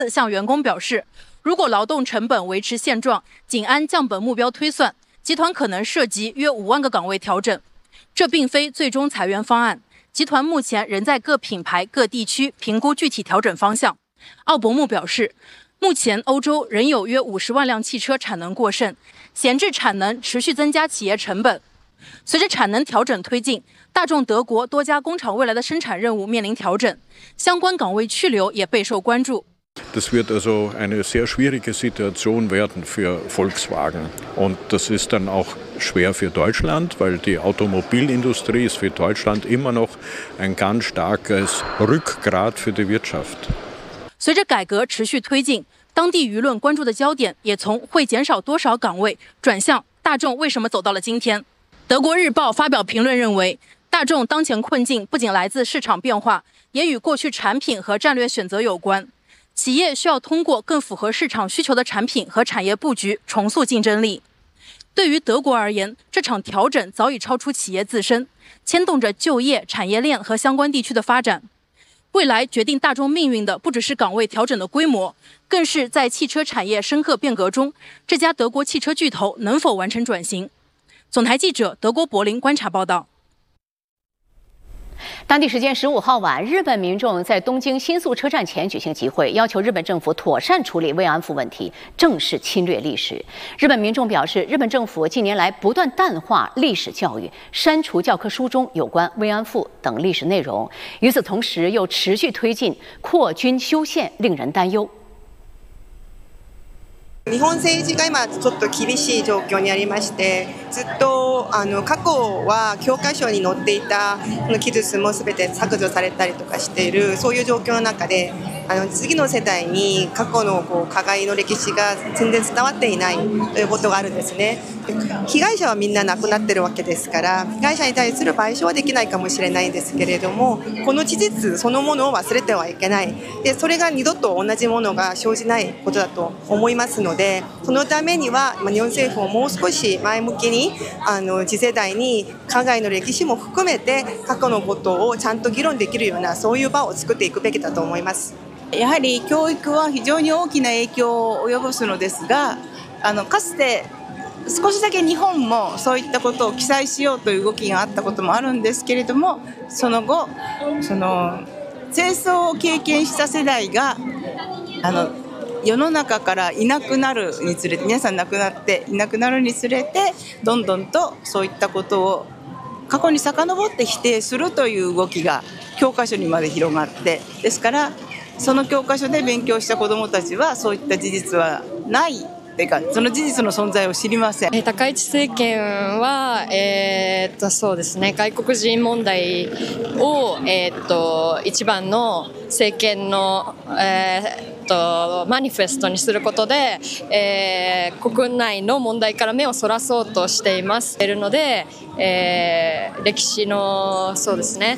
向员工表示，如果劳动成本维持现状，仅按降本目标推算，集团可能涉及约5万个岗位调整。这并非最终裁员方案，集团目前仍在各品牌、各地区评估具体调整方向。奥伯木表示，目前欧洲仍有约50万辆汽车产能过剩，闲置产能持续增加企业成本。随着产能调整推进，大众德国多家工厂未来的生产任务面临调整，相关岗位去留也备受关注。 Das wird also eine sehr schwierige Situation werden für Volkswagen. Und das ist dann auch schwer für Deutschland, weil die Automobilindustrie ist für Deutschland immer noch ein ganz starkes Rückgrat für die Wirtschaft. 随着改革持续推进，当地舆论关注的焦点也从会减少多少岗位转向大众为什么走到了今天。德国日报发表评论认为，大众当前困境不仅来自市场变化，也与过去产品和战略选择有关。企业需要通过更符合市场需求的产品和产业布局重塑竞争力。对于德国而言，这场调整早已超出企业自身，牵动着就业、产业链和相关地区的发展。未来决定大众命运的不只是岗位调整的规模，更是在汽车产业深刻变革中，这家德国汽车巨头能否完成转型。总台记者德国柏林观察报道。 当地时间15号晚，日本民众在东京新宿车站前举行集会，要求日本政府妥善处理慰安妇问题，正视侵略历史。日本民众表示，日本政府近年来不断淡化历史教育，删除教科书中有关慰安妇等历史内容，与此同时又持续推进扩军修宪，令人担忧。 日本政治が今ちょっと厳しい状況にありまして、ずっと過去は教科書に載っていた記述も全て削除されたりとかしている、そういう状況の中で次の世代に過去の加害の歴史が全然伝わっていないということがあるんですね。被害者はみんな亡くなってるわけですから、被害者に対する賠償はできないかもしれないんですけれども、この事実そのものを忘れてはいけない。でそれが二度と同じものが生じないことだと思いますので、そのためには日本政府ももう少し前向きに次世代に加害の歴史も含めて過去のことをちゃんと議論できるような、そういう場を作っていくべきだと思います。 やはり教育は非常に大きな影響を及ぼすのですが、かつて少しだけ日本もそういったことを記載しようという動きがあったこともあるんですけれども、その後戦争を経験した世代が世の中からいなくなるにつれて、皆さん亡くなっていなくなるにつれて、どんどんとそういったことを過去に遡って否定するという動きが教科書にまで広がって、ですからその教科書で勉強した子どもたちはそういった事実はないというか、その事実の存在を知りません。 高市政権は、そうですね、外国人問題を、一番の政権の、マニフェストにすることで、国内の問題から目をそらそうとしていますので、歴史のそうですね、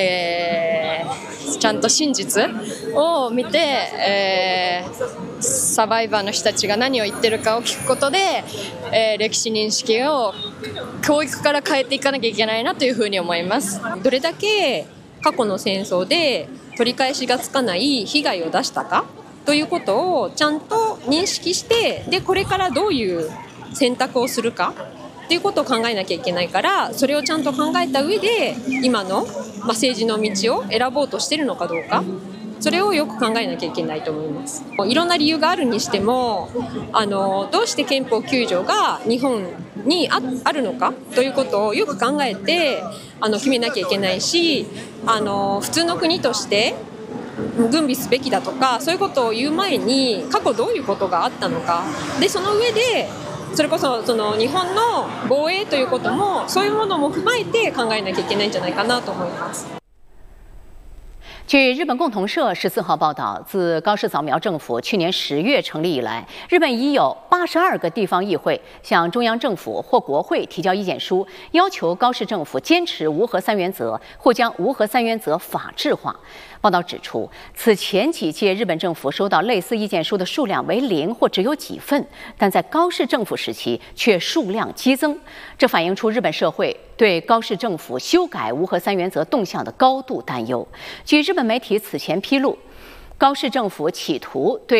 ちゃんと真実を見て、サバイバーの人たちが何を言ってるかを聞くことで、歴史認識を教育から変えていかなきゃいけないなというふうに思います。どれだけ過去の戦争で取り返しがつかない被害を出したかということをちゃんと認識して、でこれからどういう選択をするかっていうことを考えなきゃいけないから、それをちゃんと考えた上で今の、政治の道を選ぼうとしているのかどうか、それをよく考えなきゃいけないと思います。いろんな理由があるにしても、どうして憲法9条が日本に あるのかということをよく考えて決めなきゃいけないし、普通の国として軍備すべきだとか、そういうことを言う前に過去どういうことがあったのかで、その上でそれこそ日本の防衛ということも、そういうものも踏まえて考えなきゃいけないんじゃないかなと思います。 据日本共同社14号报道，自高市早苗政府去年10月成立以来，日本已有82个地方议会向中央政府或国会提交意见书，要求高市政府坚持无核三原则，或将无核三原则法制化。报道指出，此前几届日本政府收到类似意见书的数量为0或只有几份，但在高市政府时期却数量激增，这反映出日本社会对高市政府修改无核三原则动向的高度担忧。据日本媒体此前披露，高市政府企图对